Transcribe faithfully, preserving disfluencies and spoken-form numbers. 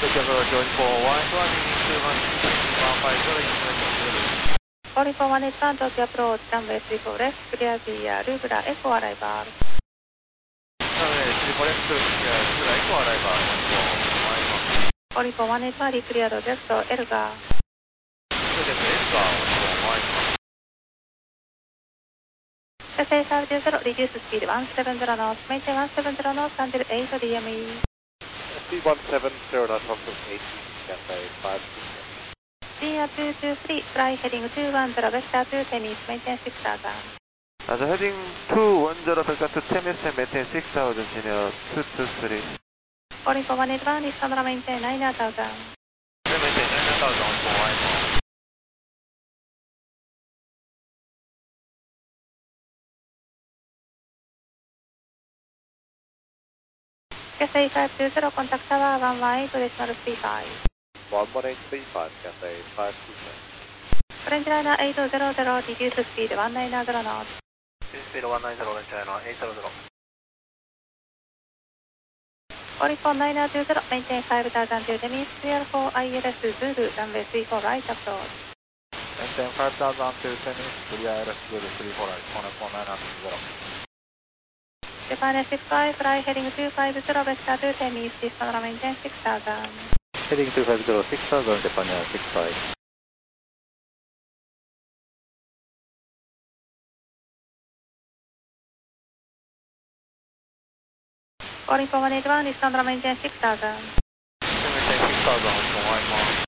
Tokyo Approach one four one eight one, two one one five zero, information four four one eight one Tokyo Approach, runway three four left, clear the Lugla Echo arrival. Runway three four left, clear Lugla Echo arrival, four four one eight one, clear left, Elga. Project Elga, one four one eight one. Cathay five zero, reduce speed one seven zero knots, maintain one seven zero knots until eight D M E. Speed one seven zero knots, from eighteen, Cathay five zero. Senior two two three, fly heading two one zero, vector to Temis, maintain six thousand. As heading two one zero, vector to Temis and maintain six thousand, senior two two three. four four one eight one, Istanbul, maintain nine thousand. Maintain nine thousand, one four one eight one. Cathay five two zero, contact tower one one eight decimal three five. one one eight three five, Cathay five two zero. French liner eight zero zero, reduce speed one nine zero knots. Speed one nine zero, French liner eight zero zero. four four nine two zero, maintain five thousand to Temis, clear for I L S Zulu, runway three four right approach. Maintain five thousand to Temis, clear I L S Zulu three four right, four four nine zero. Japan six five, fly heading two five zero, vector to Temis, Istanbul, maintain six thousand. Heading two five zero, six thousand, Japan six five. four four one eight one, Istanbul, maintain six thousand. Maintain six thousand, one four one eight one.